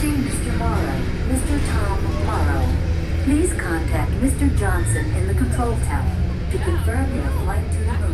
Approaching Mr. Morrow. Mr. Tom Morrow. Please contact Mr. Johnson in the control tower to confirm your flight to the moon.